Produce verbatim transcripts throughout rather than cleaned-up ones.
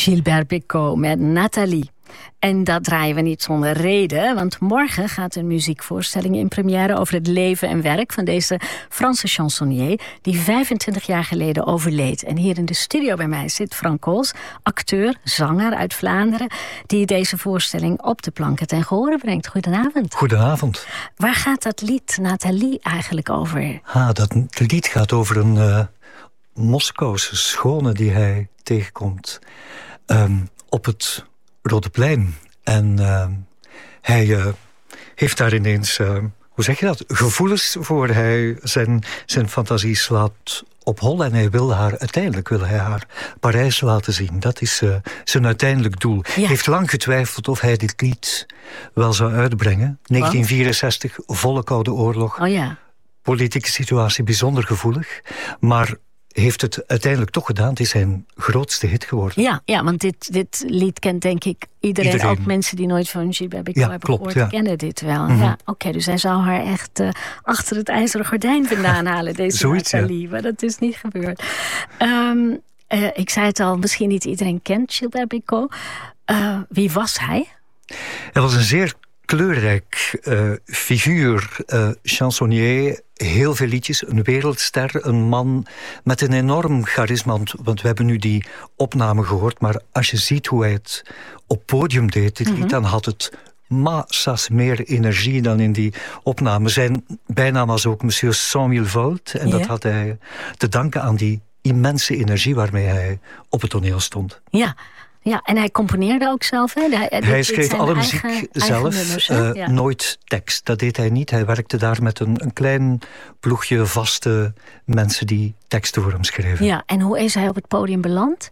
Gilbert Bécaud met Nathalie. En dat draaien we niet zonder reden, want morgen gaat een muziekvoorstelling in première over het leven en werk van deze Franse chansonnier die vijfentwintig jaar geleden overleed. En hier in de studio bij mij zit Frank Kools, acteur, zanger uit Vlaanderen, die deze voorstelling op de planken ten gehore brengt. Goedenavond. Goedenavond. Waar gaat dat lied Nathalie eigenlijk over? Ah, dat lied gaat over een uh, Moskouse schone die hij tegenkomt um, op het Rode Plein. En uh, hij uh, heeft daar ineens, uh, hoe zeg je dat, gevoelens voor. Hij zijn, zijn fantasie slaat op hol en hij wil haar, uiteindelijk wil hij haar Parijs laten zien. Dat is uh, zijn uiteindelijk doel. Hij ja. heeft lang getwijfeld of hij dit lied wel zou uitbrengen. negentien vierenzestig, volle Koude Oorlog. Oh ja. Politieke situatie bijzonder gevoelig. Maar heeft het uiteindelijk toch gedaan. Het is zijn grootste hit geworden. Ja, ja, want dit, dit lied kent denk ik iedereen. iedereen. Ook mensen die nooit van Gilbert Bécaud ja, hebben klopt, gehoord, ja. kennen dit wel. Mm-hmm. Ja, Oké, okay, dus hij zou haar echt uh, achter het ijzeren gordijn vandaan halen, deze Nathalie. Ja. Maar dat is niet gebeurd. Um, uh, ik zei het al, misschien niet iedereen kent Gilbert Bécaud. Uh, wie was hij? Hij was een zeer kleurrijk uh, figuur, uh, chansonnier, heel veel liedjes, een wereldster, een man met een enorm charisma. Want, want we hebben nu die opname gehoord, maar als je ziet hoe hij het op podium deed, dit lied, mm-hmm. dan had het massa's meer energie dan in die opname. Zijn bijnaam was ook Monsieur cent mille volt en yeah. dat had hij te danken aan die immense energie waarmee hij op het toneel stond. Ja. Ja, en hij componeerde ook zelf. Hè? Hij, hij, hij schreef alle muziek eigen, zelf, eigen nummers, uh, ja. nooit tekst. Dat deed hij niet. Hij werkte daar met een, een klein ploegje vaste mensen die teksten voor hem schreven. Ja, en hoe is hij op het podium beland?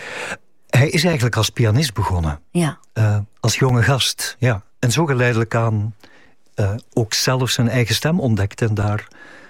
Hij is eigenlijk als pianist begonnen. Ja. Uh, als jonge gast, ja. En zo geleidelijk aan uh, ook zelf zijn eigen stem ontdekt en daar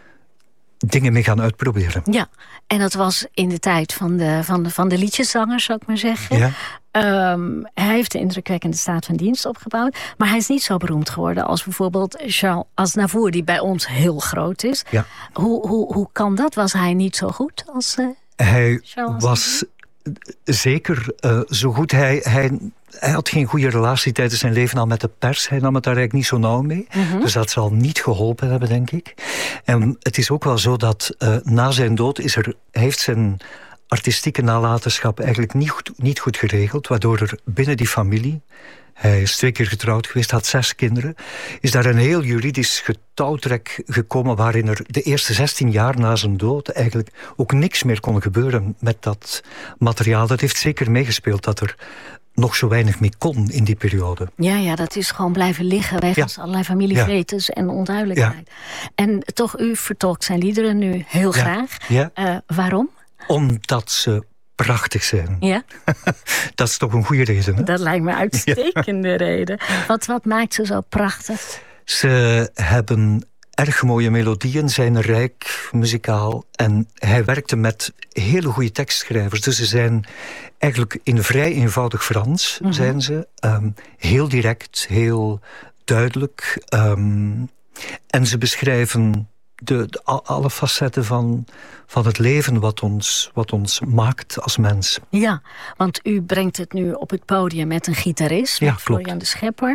dingen mee gaan uitproberen. Ja, en dat was in de tijd van de, van de, van de liedjeszangers, zou ik maar zeggen. Ja. Um, hij heeft de indrukwekkende staat van dienst opgebouwd, maar hij is niet zo beroemd geworden als bijvoorbeeld Charles Aznavour, die bij ons heel groot is. Ja. Hoe, hoe, hoe kan dat? Was hij niet zo goed als uh, Hij Charles was zeker uh, zo goed. Hij, hij, hij had geen goede relatie tijdens zijn leven al met de pers. Hij nam het daar eigenlijk niet zo nauw mee. Mm-hmm. Dus dat zal niet geholpen hebben, denk ik. En het is ook wel zo dat uh, na zijn dood is er, hij heeft zijn artistieke nalatenschap eigenlijk niet goed, niet goed geregeld, waardoor er binnen die familie, hij is twee keer getrouwd geweest, had zes kinderen, is daar een heel juridisch getouwtrek gekomen waarin er de eerste zestien jaar na zijn dood eigenlijk ook niks meer kon gebeuren met dat materiaal. Dat heeft zeker meegespeeld dat er nog zo weinig mee kon in die periode. Ja, ja, dat is gewoon blijven liggen wegens ja. allerlei familievretes ja. en onduidelijkheid. Ja. En toch, u vertolkt zijn liederen nu heel ja. graag. Ja. Uh, waarom? Omdat ze prachtig zijn. Ja? Dat is toch een goede reden, hè? Dat lijkt me een uitstekende ja. reden. Wat, wat maakt ze zo prachtig? Ze hebben erg mooie melodieën, zijn rijk muzikaal. En hij werkte met hele goede tekstschrijvers. Dus ze zijn eigenlijk in vrij eenvoudig Frans, mm-hmm. zijn ze. Um, heel direct, heel duidelijk. Um, en ze beschrijven De, de, alle facetten van, van het leven wat ons, wat ons maakt als mens. Ja, want u brengt het nu op het podium met een gitarist, ja, met Florian de Schepper.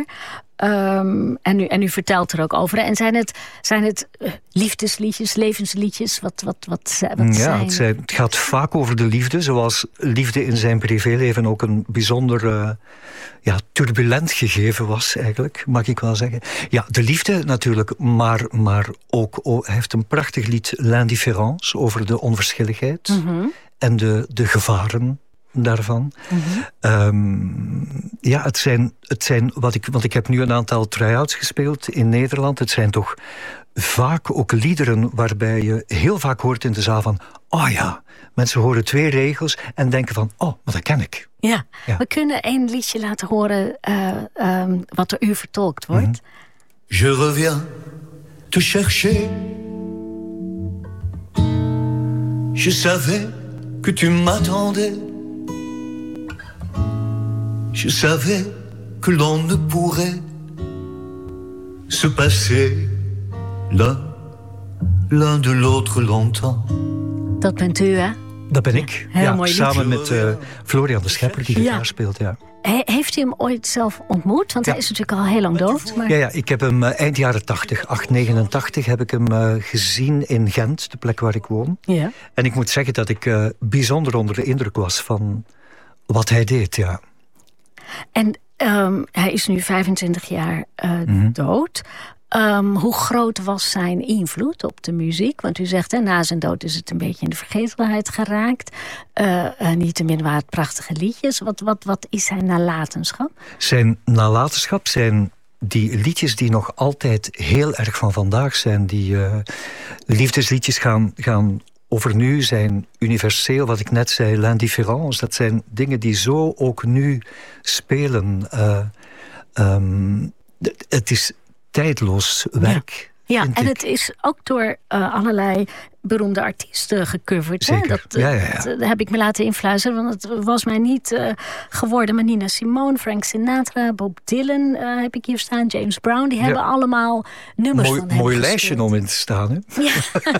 Um, en, u, en u vertelt er ook over. En zijn het, zijn het uh, liefdesliedjes, levensliedjes? Wat, wat, wat, wat ja, zijn het, zijn, het gaat vaak over de liefde, zoals liefde in zijn privéleven ook een bijzonder uh, ja, turbulent gegeven was eigenlijk, mag ik wel zeggen. Ja, de liefde natuurlijk, maar, maar ook, oh, hij heeft een prachtig lied, L'Indifférence, over de onverschilligheid mm-hmm. en de, de gevaren daarvan. Mm-hmm. Um, ja, het zijn, het zijn wat ik, want ik heb nu een aantal try-outs gespeeld in Nederland. Het zijn toch vaak ook liederen waarbij je heel vaak hoort in de zaal van, oh ja, mensen horen twee regels en denken van, oh, maar dat ken ik. Ja, ja. We kunnen één liedje laten horen uh, um, wat door u vertolkt wordt. Mm-hmm. Je reviens te chercher. Je savais que tu m'attendais. Je savais que l'on ne pourrait se passer l'un, l'un de l'autre longtemps. Dat bent u, hè? Dat ben ik. Heel ja, mooi liedje. samen met uh, Florian de Schepper, die gitaar ja. speelt. Ja. He, heeft u hem ooit zelf ontmoet? Want ja. hij is natuurlijk al heel lang doof. Maar... Ja, ja, ik heb hem uh, eind jaren tachtig, acht negenentachtig, heb ik hem uh, gezien in Gent, de plek waar ik woon. Ja. En ik moet zeggen dat ik uh, bijzonder onder de indruk was van wat hij deed, ja. En um, hij is nu vijfentwintig jaar uh, mm-hmm. dood. Um, hoe groot was zijn invloed op de muziek? Want u zegt, hè, na zijn dood is het een beetje in de vergetelheid geraakt. Uh, uh, Niettemin waren het prachtige liedjes. Wat, wat, wat is zijn nalatenschap? Zijn nalatenschap zijn die liedjes die nog altijd heel erg van vandaag zijn. Die uh, liefdesliedjes gaan, gaan over nu, zijn universeel. Wat ik net zei, l'indifférence. Dat zijn dingen die zo ook nu spelen. Uh, um, het is tijdloos werk. Ja, ja en ik. het is ook door uh, allerlei beroemde artiesten gecoverd. Zeker. Hè? Dat, ja, ja, ja. dat heb ik me laten influisteren, want het was mij niet uh, geworden. Maar Nina Simone, Frank Sinatra, Bob Dylan uh, heb ik hier staan, James Brown. Die ja. hebben allemaal nummers mooi, van hem Mooi gespeeld. lijstje om in te staan, hè? Ja.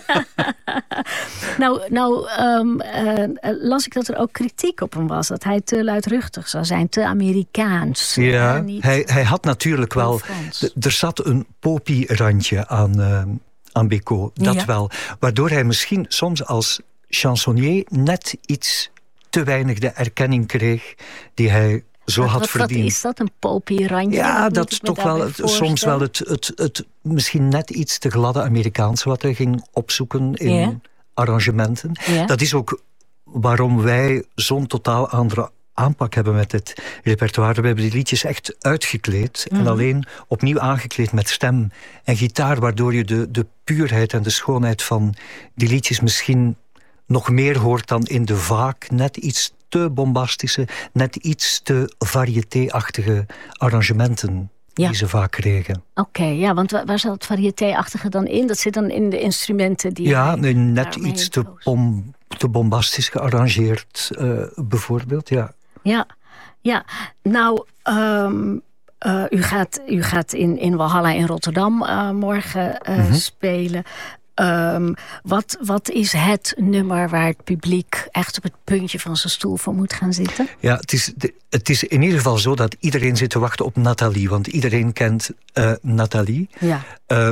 nou, nou um, uh, las ik dat er ook kritiek op hem was. Dat hij te luidruchtig zou zijn, te Amerikaans. Ja, uh, niet hij, hij had natuurlijk wel... D- er zat een poppy-randje aan... Uh, aan Bécaud, dat ja. wel. Waardoor hij misschien soms als chansonnier net iets te weinig de erkenning kreeg die hij zo wat, had wat, verdiend. Wat is dat, een poppy-randje? Ja, dat is toch wel het, soms wel het, het, het misschien net iets te gladde Amerikaanse wat hij ging opzoeken in ja. arrangementen. Ja. Dat is ook waarom wij zo'n totaal andere aanpak hebben met dit repertoire. We hebben die liedjes echt uitgekleed mm. en alleen opnieuw aangekleed met stem en gitaar, waardoor je de, de puurheid en de schoonheid van die liedjes misschien nog meer hoort dan in de vaak net iets te bombastische, net iets te variété-achtige arrangementen ja. die ze vaak kregen. Oké, okay, ja, want waar zat het variété-achtige dan in? Dat zit dan in de instrumenten die... Ja, nee, net iets te, bom, te bombastisch gearrangeerd, uh, bijvoorbeeld, ja. Ja, ja. Nou, um, uh, u gaat, u gaat in, in Walhalla in Rotterdam uh, morgen uh, mm-hmm. spelen. Um, wat, wat is het nummer waar het publiek echt op het puntje van zijn stoel voor moet gaan zitten? Ja, het is, het is in ieder geval zo dat iedereen zit te wachten op Nathalie. Want iedereen kent uh, Nathalie. Ja. Uh,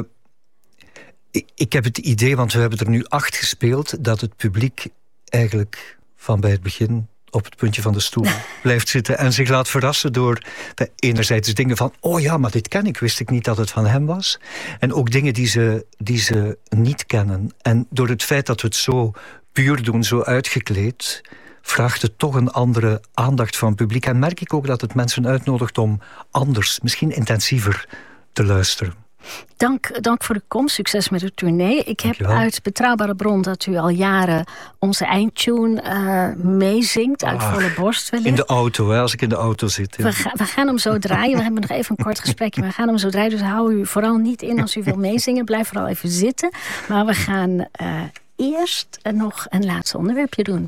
ik, ik heb het idee, want we hebben er nu acht gespeeld, dat het publiek eigenlijk van bij het begin op het puntje van de stoel blijft zitten en zich laat verrassen door enerzijds dingen van, oh ja, maar dit ken ik, wist ik niet dat het van hem was. En ook dingen die ze, die ze niet kennen. En door het feit dat we het zo puur doen, zo uitgekleed, vraagt het toch een andere aandacht van het publiek. En merk ik ook dat het mensen uitnodigt om anders, misschien intensiever te luisteren. Dank, dank voor de komst. Succes met de tournee. Ik heb uit betrouwbare bron dat u al jaren onze eindtune uh, meezingt. Uit Ach, volle borst wellicht. In de auto, hè, als ik in de auto zit. Ja. We, ga, we gaan hem zo draaien. We hebben nog even een kort gesprekje. Maar we gaan hem zo draaien. Dus hou u vooral niet in als u wil meezingen. Blijf vooral even zitten. Maar we gaan uh, eerst nog een laatste onderwerpje doen.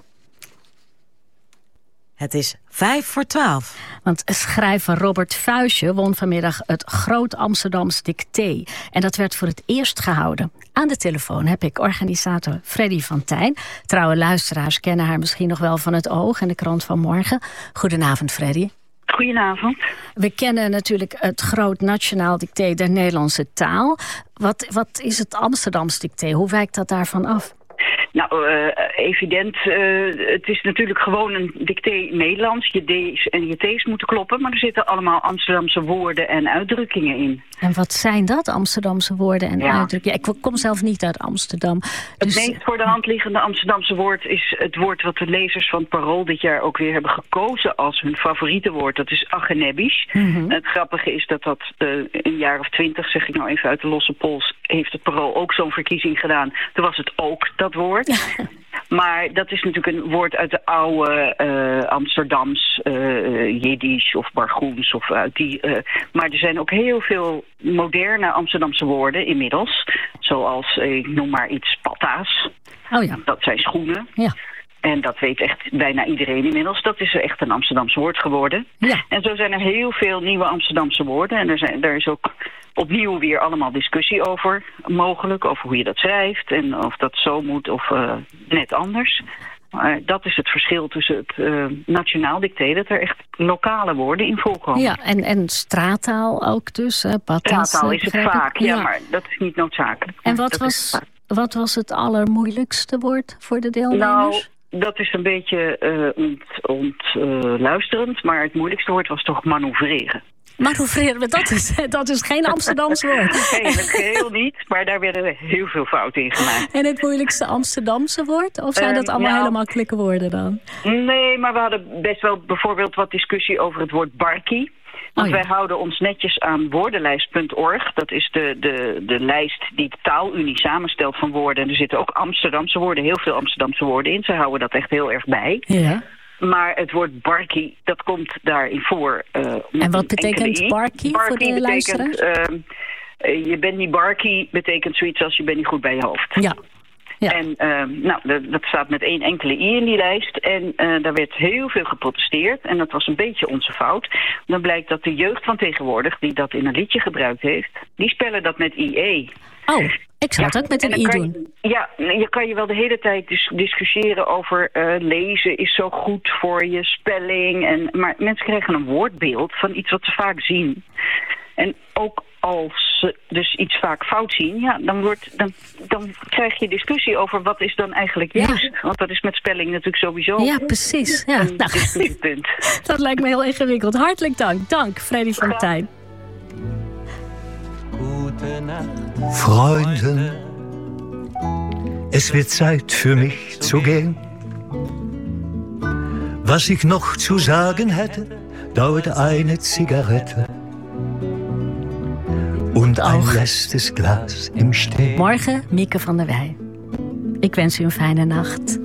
Het is vijf voor twaalf. Want schrijver Robert Vuijsje won vanmiddag het Groot Amsterdams Dicté. En dat werd voor het eerst gehouden. Aan de telefoon heb ik organisator Freddy van Tijn. Trouwe luisteraars kennen haar misschien nog wel van Het Oog en de Krant van Morgen. Goedenavond, Freddy. Goedenavond. We kennen natuurlijk het Groot Nationaal Dicté der Nederlandse Taal. Wat, wat is het Amsterdams Dicté? Hoe wijkt dat daarvan af? Nou, uh, evident. Uh, het is natuurlijk gewoon een dicté Nederlands. Je D's en je T's moeten kloppen. Maar er zitten allemaal Amsterdamse woorden en uitdrukkingen in. En wat zijn dat, Amsterdamse woorden en ja. uitdrukkingen? Ik kom zelf niet uit Amsterdam. Dus... Het meest voor de hand liggende Amsterdamse woord is het woord wat de lezers van het Parool dit jaar ook weer hebben gekozen als hun favoriete woord. Dat is agenebisch. Mm-hmm. Het grappige is dat dat uh, een jaar of twintig, zeg ik nou even uit de losse pols, heeft het Parool ook zo'n verkiezing gedaan. Toen was het ook dat woord. Ja. Maar dat is natuurlijk een woord uit de oude uh, Amsterdams, uh, Jiddisch of Bargoens. Of, uh, die, uh, maar er zijn ook heel veel moderne Amsterdamse woorden inmiddels. Zoals, uh, ik noem maar iets, patta's. Oh ja. Dat zijn schoenen. Ja. En dat weet echt bijna iedereen inmiddels. Dat is echt een Amsterdamse woord geworden. Ja. En zo zijn er heel veel nieuwe Amsterdamse woorden. En er, zijn, er is ook opnieuw weer allemaal discussie over mogelijk. Over hoe je dat schrijft. En of dat zo moet of uh, net anders. Uh, dat is het verschil tussen het uh, nationaal dicté, dat er echt lokale woorden in voorkomen. Ja, en, en straattaal ook dus. Uh, patas, straattaal is het vaak, ja, ja, maar dat is niet noodzakelijk. En wat was, wat was het allermoeilijkste woord voor de deelnemers? Nou, dat is een beetje ontluisterend, ont, uh, maar het moeilijkste woord was toch manoeuvreren. Manoeuvreren, dat is, dat is geen Amsterdams woord. Nee, het geheel niet, maar daar werden heel veel fouten in gemaakt. En het moeilijkste Amsterdamse woord? Of zijn dat allemaal um, nou, hele makkelijke woorden dan? Nee, maar we hadden best wel bijvoorbeeld wat discussie over het woord barkie. Want oh, ja. wij houden ons netjes aan woordenlijst punt org. Dat is de, de, de lijst die de Taalunie samenstelt van woorden. En er zitten ook Amsterdamse woorden, heel veel Amsterdamse woorden in. Zij houden dat echt heel erg bij. Ja. Maar het woord barkie, dat komt daarin voor. Uh, en wat betekent barkie, barkie voor de luisteraars? Uh, uh, je bent niet barkie, betekent zoiets als je bent niet goed bij je hoofd. Ja. Ja. En uh, nou, dat, dat staat met één enkele i in die lijst. En uh, daar werd heel veel geprotesteerd. En dat was een beetje onze fout. Dan blijkt dat de jeugd van tegenwoordig, die dat in een liedje gebruikt heeft, die spellen dat met I E. Oh, ik zou het ja, ook met een i doen. Je, ja, je kan je wel de hele tijd dis- discussiëren over uh, lezen is zo goed voor je spelling. En, maar mensen krijgen een woordbeeld van iets wat ze vaak zien. En ook als ze dus iets vaak fout zien, ja, dan, wordt, dan, dan krijg je discussie over wat is dan eigenlijk juist. Ja. Want dat is met spelling natuurlijk sowieso ja, precies. Ja, een nou, discussiepunt. Dat lijkt me heel ingewikkeld. Hartelijk dank. Dank, Freddy van Tijn. Freunde, es wird Zeit für mich zu gehen. Was ich noch zu sagen hätte, dauert eine Zigarette. Und ein letztes Glas im Stehen. Morgen Mieke van der Wij. Ik wens u een fijne nacht.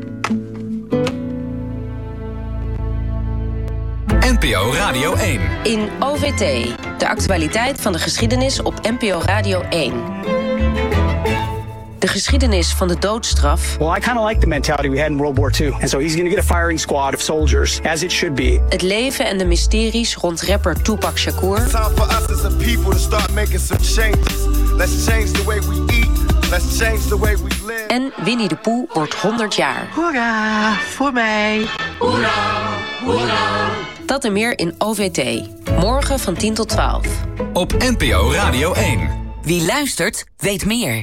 N P O Radio één. In O V T, de actualiteit van de geschiedenis op N P O Radio één. De geschiedenis van de doodstraf. Well, I kind of like the mentality we had in World War Two. And so he's going to get a firing squad of soldiers, as it should be. Het leven en de mysteries rond rapper Tupac Shakur. Time for us as a people to start making some changes. Let's change the way we eat. Let's change the way we live. En Winnie de Pooh wordt honderd jaar. Hoera, voor mij. Hoera, hoera. Dat en meer in O V T. Morgen van tien tot twaalf. Op N P O Radio één. Wie luistert, weet meer.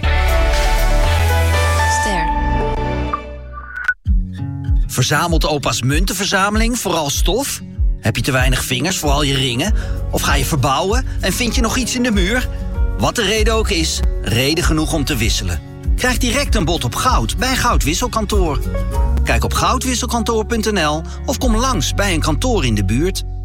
Verzamelt opa's muntenverzameling vooral stof? Heb je te weinig vingers voor al je ringen? Of ga je verbouwen en vind je nog iets in de muur? Wat de reden ook is, reden genoeg om te wisselen. Krijg direct een bod op goud bij Goudwisselkantoor. Kijk op goudwisselkantoor punt n l of kom langs bij een kantoor in de buurt.